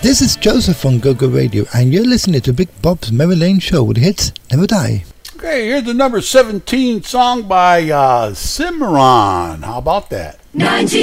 This is Joseph on GoGo Radio, and you're listening to Big Bob's Memory Lane Show with hits never die. Okay, here's the number 17 song by Cimarron. How about that? 19